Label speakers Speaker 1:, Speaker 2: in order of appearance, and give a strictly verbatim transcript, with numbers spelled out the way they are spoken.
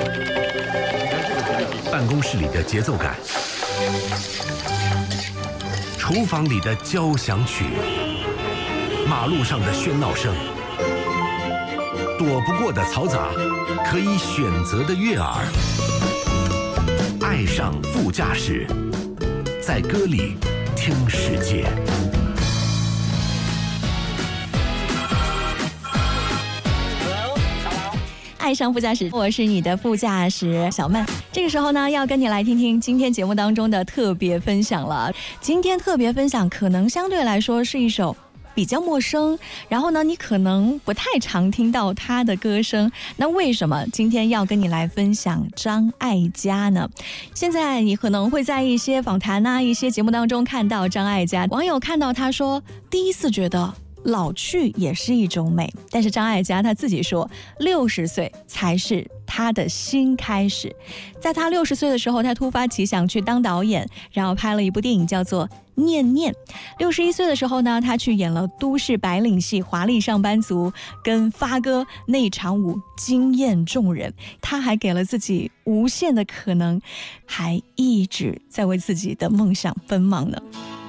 Speaker 1: 办公室里的节奏感，厨房里的交响曲，马路上的喧闹声，躲不过的嘈杂，可以选择的悦耳。爱上副驾驶，在歌里听世界。
Speaker 2: 爱上副驾驶，我是你的副驾驶小曼。这个时候呢，要跟你来听听今天节目当中的特别分享了。今天特别分享可能相对来说是一首比较陌生，然后呢，你可能不太常听到他的歌声。那为什么今天要跟你来分享张艾嘉呢？现在你可能会在一些访谈啊、一些节目当中看到张艾嘉，网友看到他说，第一次觉得老去也是一种美，但是张艾嘉他自己说，六十岁才是他的新开始。在他六十岁的时候，他突发奇想去当导演，然后拍了一部电影叫做《念念》。六十一岁的时候呢，他去演了都市白领戏《华丽上班族》，跟发哥那场舞惊艳众人。他还给了自己无限的可能，还一直在为自己的梦想奔忙呢。